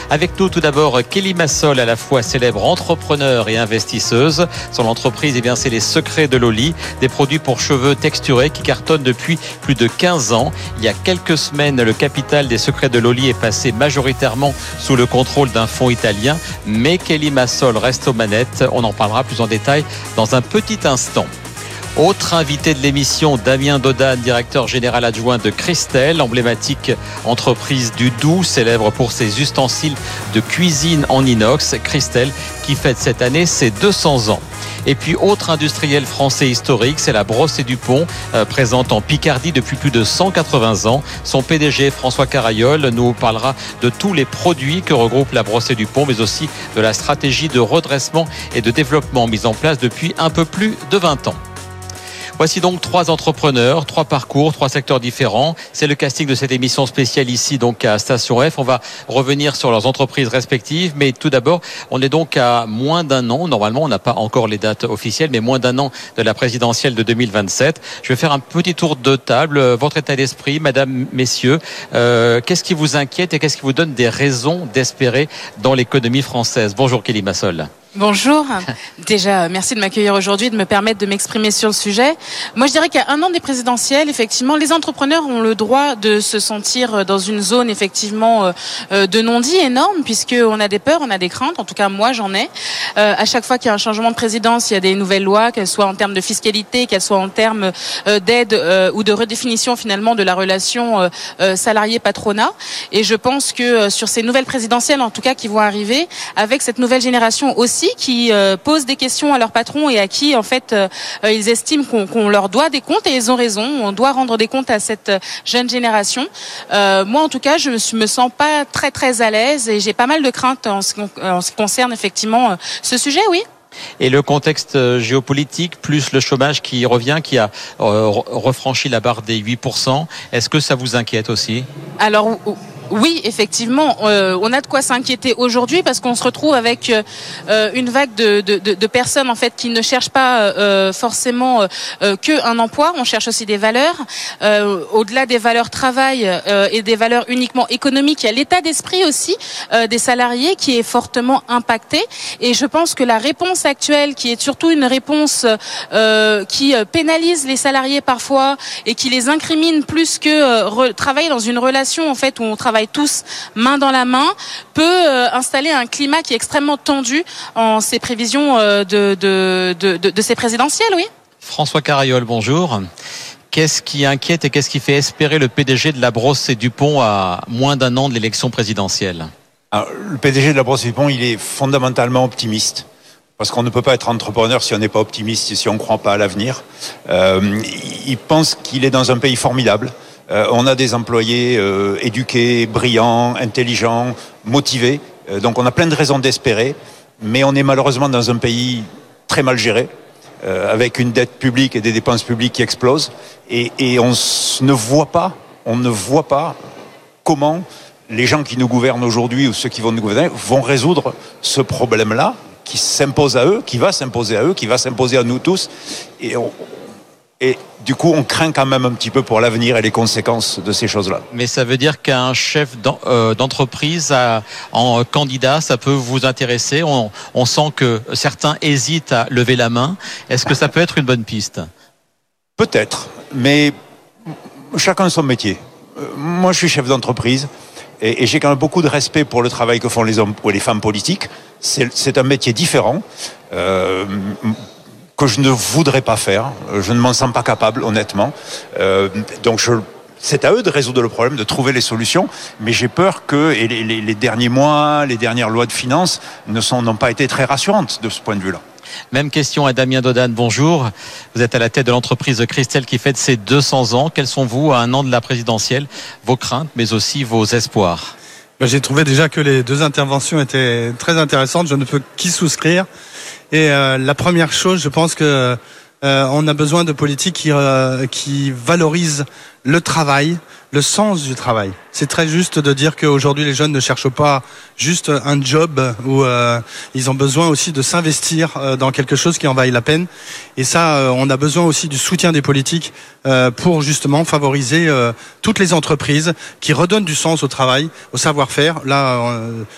Avec nous tout d'abord Kelly Massol, à la fois célèbre entrepreneur et investisseuse. Son entreprise, c'est les Secrets de Loli, des produits pour cheveux texturés qui cartonnent depuis plus de 15 ans. Il y a quelques semaines, le capital des Secrets de Loli est passé majoritairement sous le contrôle d'un fonds italien, mais Kelly Massol reste aux manettes. On en parlera plus en détail dans un petit instant. Autre invité de l'émission, Damien Dodane, directeur général adjoint de Christelle, emblématique entreprise du Doubs, célèbre pour ses ustensiles de cuisine en inox. Christelle qui fête cette année ses 200 ans. Et puis autre industriel français historique, c'est la Brossée du Pont, présente en Picardie depuis plus de 180 ans. Son PDG, François Carayol, nous parlera de tous les produits que regroupe la Brossée du Pont, mais aussi de la stratégie de redressement et de développement mise en place depuis un peu plus de 20 ans. Voici donc 3 entrepreneurs, 3 parcours, 3 secteurs différents. C'est le casting de cette émission spéciale ici donc à Station F. On va revenir sur leurs entreprises respectives. Mais tout d'abord, on est donc à moins d'un an. Normalement, on n'a pas encore les dates officielles, mais moins d'un an de la présidentielle de 2027. Je vais faire un petit tour de table. Votre état d'esprit, madame, messieurs, qu'est-ce qui vous inquiète et qu'est-ce qui vous donne des raisons d'espérer dans l'économie française? Bonjour Kelly Massol. Bonjour. Déjà, merci de m'accueillir aujourd'hui et de me permettre de m'exprimer sur le sujet. Moi, je dirais qu'à un an des présidentielles, effectivement, les entrepreneurs ont le droit de se sentir dans une zone, effectivement, de non-dit énorme, puisqu'on a des peurs, on a des craintes. En tout cas, moi, j'en ai. À chaque fois qu'il y a un changement de présidence, il y a des nouvelles lois, qu'elles soient en termes de fiscalité, qu'elles soient en termes d'aide ou de redéfinition, finalement, de la relation salarié-patronat. Et je pense que sur ces nouvelles présidentielles, en tout cas, qui vont arriver, avec cette nouvelle génération aussi, qui posent des questions à leur patron et à qui en fait ils estiment qu'on leur doit des comptes, et ils ont raison, on doit rendre des comptes à cette jeune génération. Moi en tout cas je me sens pas très à l'aise et j'ai pas mal de craintes en ce qui concerne effectivement ce sujet, oui. Et le contexte géopolitique, plus le chômage qui revient, qui a refranchi la barre des 8%, est-ce que ça vous inquiète aussi? Alors oui, effectivement, on a de quoi s'inquiéter aujourd'hui parce qu'on se retrouve avec une vague de personnes en fait qui ne cherchent pas forcément que un emploi. On cherche aussi des valeurs. Au-delà des valeurs travail et des valeurs uniquement économiques, il y a l'état d'esprit aussi des salariés qui est fortement impacté. Et je pense que la réponse actuelle, qui est surtout une réponse qui pénalise les salariés parfois et qui les incrimine plus que travailler dans une relation en fait où on travaille tous main dans la main, peut installer un climat qui est extrêmement tendu en ces prévisions de ces présidentielles, oui. François Carayol, bonjour. Qu'est-ce qui inquiète et qu'est-ce qui fait espérer le PDG de la Brossée du Pont à moins d'un an de l'élection présidentielle? Alors, le PDG de la Brossée du Pont, il est fondamentalement optimiste. Parce qu'on ne peut pas être entrepreneur si on n'est pas optimiste et si on ne croit pas à l'avenir. Il pense qu'il est dans un pays formidable. On a des employés éduqués, brillants, intelligents, motivés. Donc on a plein de raisons d'espérer. Mais on est malheureusement dans un pays très mal géré, avec une dette publique et des dépenses publiques qui explosent. Et on ne voit pas comment les gens qui nous gouvernent aujourd'hui ou ceux qui vont nous gouverner vont résoudre ce problème-là qui s'impose à eux, qui va s'imposer à eux, qui va s'imposer à nous tous. Et du coup, on craint quand même un petit peu pour l'avenir et les conséquences de ces choses-là. Mais ça veut dire qu'un chef d'entreprise en candidat, ça peut vous intéresser. On sent que certains hésitent à lever la main. Est-ce que ça peut être une bonne piste? Peut-être, mais chacun son métier. Moi, je suis chef d'entreprise et j'ai quand même beaucoup de respect pour le travail que font les hommes ou les femmes politiques. C'est un métier différent. Que je ne voudrais pas faire. Je ne m'en sens pas capable, honnêtement. Donc c'est à eux de résoudre le problème, de trouver les solutions. Mais j'ai peur que les derniers mois, les dernières lois de finances n'ont pas été très rassurantes de ce point de vue-là. Même question à Damien Dodane, bonjour. Vous êtes à la tête de l'entreprise Christelle qui fête ses 200 ans. Quels sont vous, à un an de la présidentielle, vos craintes, mais aussi vos espoirs? J'ai trouvé déjà que les 2 interventions étaient très intéressantes. Je ne peux qu'y souscrire. Et la première chose, je pense que on a besoin de politiques qui valorisent le travail, le sens du travail. C'est très juste de dire qu'aujourd'hui les jeunes ne cherchent pas juste un job où ils ont besoin aussi de s'investir dans quelque chose qui en vaille la peine. Et ça, on a besoin aussi du soutien des politiques pour justement favoriser toutes les entreprises qui redonnent du sens au travail, au savoir-faire. Là,